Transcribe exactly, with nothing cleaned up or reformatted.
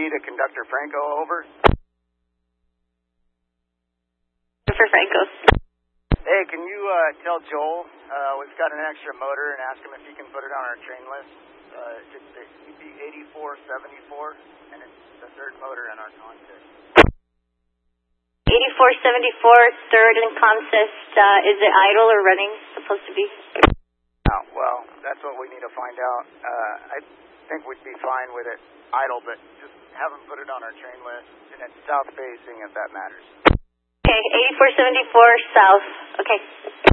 to Conductor Franco, over. For Franco. Hey, can you uh, tell Joel uh, we've got an extra motor and ask him if he can put it on our train list? Uh, it's the E P eighty-four seventy-four, and it's the third motor in our consist. eighty-four seventy-four, third in consist. Uh, is it idle or running supposed to be? Oh, well, that's what we need to find out. Uh, I think we'd be fine with it idle, but just have him put it on our train list, and it's south facing if that matters. Okay, eighty-four seventy-four south. Okay.